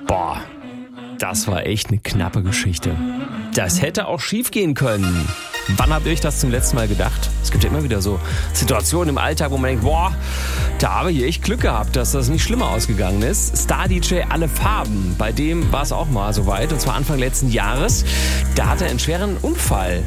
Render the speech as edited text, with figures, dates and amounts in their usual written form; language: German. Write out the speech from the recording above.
Boah, das war echt eine knappe Geschichte. Das hätte auch schief gehen können. Wann habt ihr euch das zum letzten Mal gedacht? Es gibt ja immer wieder so Situationen im Alltag, wo man denkt, boah, da habe ich echt Glück gehabt, dass das nicht schlimmer ausgegangen ist. Star-DJ Alle Farben, bei dem war es auch mal so weit, und zwar Anfang letzten Jahres. Da hat er einen schweren Unfall